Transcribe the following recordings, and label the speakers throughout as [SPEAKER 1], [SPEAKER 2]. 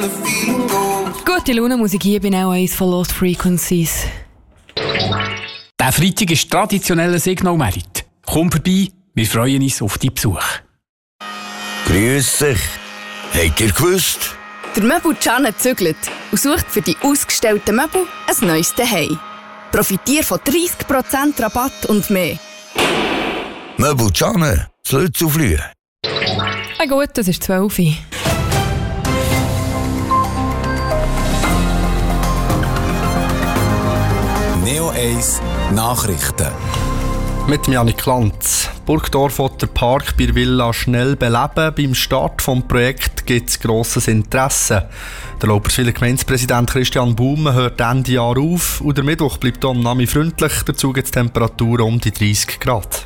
[SPEAKER 1] the feeling goes.
[SPEAKER 2] Gute Laune Musik hier bei Now Ace von Lost Frequencies.
[SPEAKER 3] Der Freitag ist traditioneller Signal-Merit. Komm vorbei, wir freuen uns auf deinen Besuch.
[SPEAKER 4] Grüß euch. Habt ihr gewusst?
[SPEAKER 5] Der Möbel Can zügelt und sucht für die ausgestellten Möbel ein neues Zuhause. Profitiere von 30% Rabatt und mehr.
[SPEAKER 4] Möbel Can, zu Lützelflüh.
[SPEAKER 2] Gut, das ist 12 Uhr.
[SPEAKER 6] Neo 1 Nachrichten.
[SPEAKER 7] Mit Janik Lanz. Burgdorf will den Park bei der Villa schnell beleben. Beim Start des Projekts gibt es grosses Interesse. Der Lauperswiler Gemeindepräsident Christian Baume hört Ende Jahr auf und der Mittwoch bleibt am Nami freundlich. Dazu gibt es Temperaturen um die 30 Grad.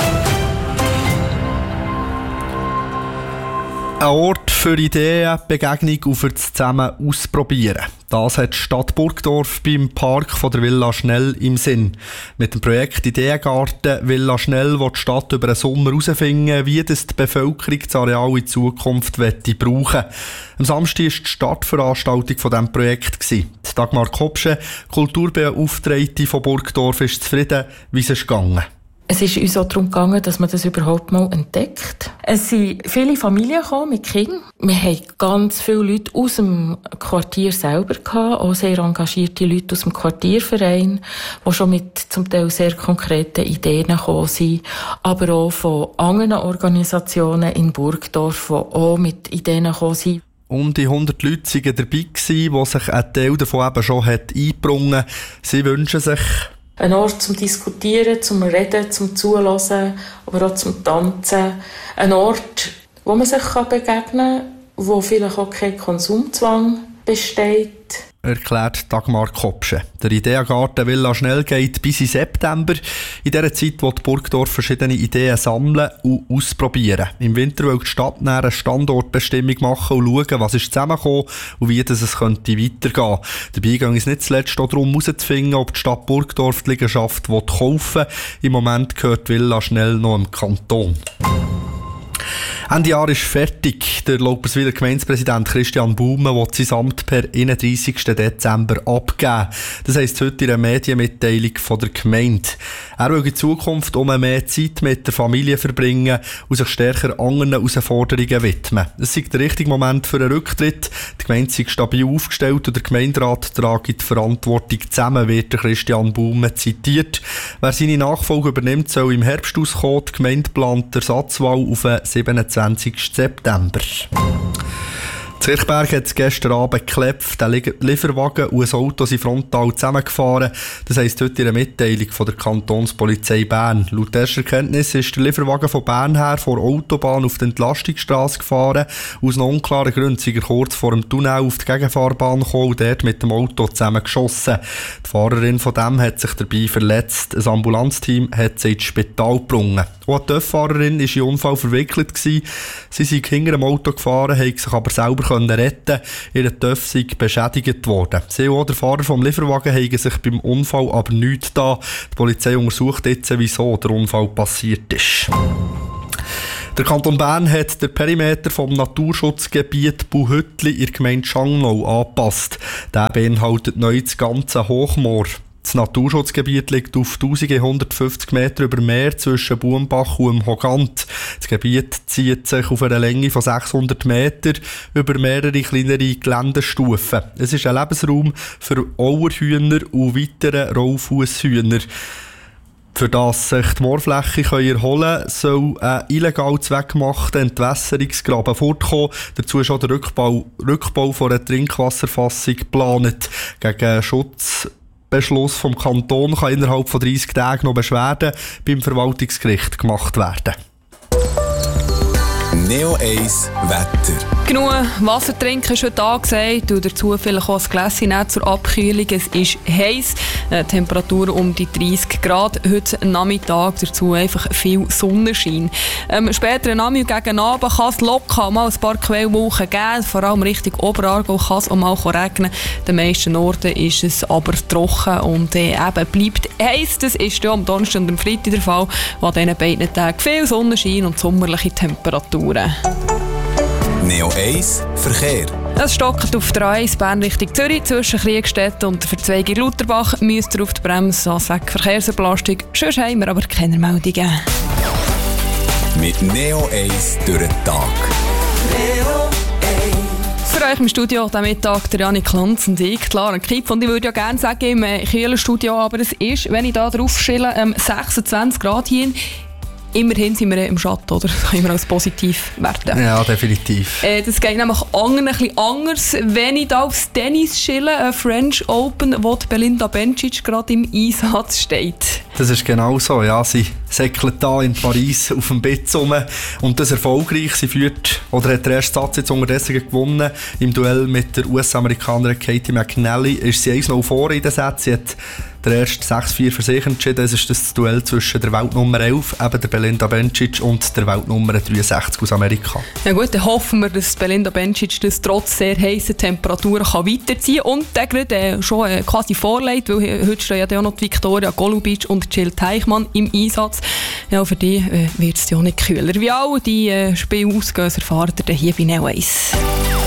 [SPEAKER 7] Ein Ort für Ideen, Begegnung und für das zusammen ausprobieren. Das hat die Stadt Burgdorf beim Park von der Villa Schnell im Sinn. Mit dem Projekt Ideengarten Villa Schnell will die Stadt über den Sommer herausfinden, wie das die Bevölkerung das Areal in Zukunft brauchen will. Am Samstag war die Startveranstaltung von diesem Projekt. Dagmar Kopsche, Kulturbeauftragte von Burgdorf, ist zufrieden, wie es ist gegangen.
[SPEAKER 8] Es ist uns auch darum gegangen, dass man das überhaupt mal entdeckt. Es sind viele Familien gekommen mit Kindern. Wir haben ganz viele Leute aus dem Quartier selber gehabt, auch sehr engagierte Leute aus dem Quartierverein, die schon mit zum Teil sehr konkreten Ideen gekommen sind, aber auch von anderen Organisationen in Burgdorf, die auch mit Ideen gekommen sind.
[SPEAKER 7] Um die 100 Leute waren dabei, die sich ein Teil davon eben schon eingebrungen hat. Sie wünschen sich
[SPEAKER 8] ein Ort zum Diskutieren, zum Reden, zum Zuhören, aber auch zum Tanzen. Ein Ort, wo man sich begegnen kann, wo vielleicht auch kein Konsumzwang besteht.
[SPEAKER 7] Erklärt Dagmar Kopsche. Der Ideengarten Villa Schnell geht bis in September. In dieser Zeit will Burgdorf verschiedene Ideen sammeln und ausprobieren. Im Winter will die Stadt eine Standortbestimmung machen und schauen, was ist zusammengekommen und wie es könnte weitergehen. Dabei ging es nicht zuletzt auch darum, herauszufinden, ob die Stadt Burgdorf die Liegenschaft kaufen will. Im Moment gehört Villa Schnell noch im Kanton. Ende Jahr ist fertig. Der Lauperswiler Gemeindepräsident Christian Baume will sein Amt per 31. Dezember abgeben. Das heisst heute in einer Medienmitteilung von der Gemeinde. Er will in Zukunft mehr Zeit mit der Familie verbringen und sich stärker anderen Herausforderungen widmen. Es ist der richtige Moment für einen Rücktritt. Die Gemeinde ist stabil aufgestellt und der Gemeinderat trage die Verantwortung zusammen, wird der Christian Baume zitiert. Wer seine Nachfolge übernimmt, soll im Herbst auskommen. Die Gemeinde plant die Ersatzwahl auf den 27. September. Zirchberg hat es gestern Abend geklebt. Der Lieferwagen und ein Auto sind frontal zusammengefahren. Das heisst heute in einer Mitteilung von der Kantonspolizei Bern. Laut erster Kenntnis ist der Lieferwagen von Bern her vor der Autobahn auf die Entlastungsstrasse gefahren. Aus noch unklaren Gründen sind er kurz vor dem Tunnel auf die Gegenfahrbahn gekommen und dort mit dem Auto zusammengeschossen. Die Fahrerin von dem hat sich dabei verletzt. Ein Ambulanzteam hat sie ins Spital gebracht. Auch die TÜV-Fahrerin war in den Unfall verwickelt. Sie sind hinter dem Auto gefahren, haben sich aber selber retten. Ihr TÜV sei beschädigt worden. Sie und auch der Fahrer vom Lieferwagen haben sich beim Unfall aber nichts da. Die Polizei untersucht jetzt, wieso der Unfall passiert ist. Der Kanton Bern hat den Perimeter vom Naturschutzgebiet Buhüttli in der Gemeinde Schangnau angepasst. Der beinhaltet neu das ganze Hochmoor. Das Naturschutzgebiet liegt auf 1150 Meter über Meer zwischen Bumbach und dem Hogant. Das Gebiet zieht sich auf einer Länge von 600 Meter über mehrere kleinere Geländestufen. Es ist ein Lebensraum für Auerhühner und weitere Rollfusshühner. Für das sich die Moorfläche erholen können, soll ein illegal zweckgemachter Entwässerungsgraben fortkommen. Dazu ist auch der Rückbau von einer Trinkwasserfassung geplant. Gegen Schutzbeschluss vom Kanton kann innerhalb von 30 Tagen noch Beschwerden beim Verwaltungsgericht gemacht werden.
[SPEAKER 6] Neo 1 Wetter.
[SPEAKER 2] Genug Wasser trinken ist heute angesagt und dazu vielleicht auch ein Gläschen zur Abkühlung. Es ist heiß, Temperatur um die 30 Grad. Heute Nachmittag dazu einfach viel Sonnenschein. Später Nachmittag gegen Abend kann es locker mal ein paar Quellwolken geben. Vor allem Richtung Oberaargau kann es auch mal regnen. In den meisten Orten ist es aber trocken und eben bleibt heiß. Das ist ja am Donnerstag und am Freitag der Fall, wo an diesen beiden Tagen viel Sonnenschein und sommerliche Temperaturen.
[SPEAKER 6] Neo 1 Verkehr.
[SPEAKER 2] Es stockt auf der A1 Bern Richtung Zürich zwischen Kriegstedt und der Verzweigung Lauterbach. Müsst ihr auf die Bremse ansagen, Verkehrsbelastung. Sonst haben wir aber keine Meldungen.
[SPEAKER 6] Mit Neo 1 durch den Tag.
[SPEAKER 2] Für euch im Studio am Mittag der Janik Lanz und ich, Clara Kipp. Und ich würde ja gerne sagen im Kieler Studio, aber es ist, wenn ich da drauf schiele, 26 Grad hier. Immerhin sind wir im Schatten, oder? Das können wir als positiv werten.
[SPEAKER 7] Ja, definitiv.
[SPEAKER 2] Das geht nämlich anderen ein bisschen anders. Wenn ich da aufs Tennis schiele, French Open, wo Belinda Bencic gerade im Einsatz steht.
[SPEAKER 7] Das ist genau so, ja. Sie säckelt da in Paris auf dem Bett rum und das erfolgreich. Sie führt, oder hat den ersten Satz jetzt unterdessen gewonnen. Im Duell mit der US-Amerikanerin Katie McNally ist sie 1-0 vor in den Sätzen. Sie hat der erste 6-4 für sich entschieden. Es ist das Duell zwischen der Weltnummer 11, eben der Belinda Bencic, und der Weltnummer 63 aus Amerika. Ja gut, dann hoffen wir, dass Belinda Bencic das trotz sehr heissen Temperaturen kann weiterziehen und dann gerade schon quasi vorlegt, weil heute stehen ja auch noch die Viktoria Golubic und Jill Teichmann im Einsatz. Ja, für die wird es ja nicht kühler. Wie all die Spiele ausgehen, erfahrt ihr hier bei Neo 1.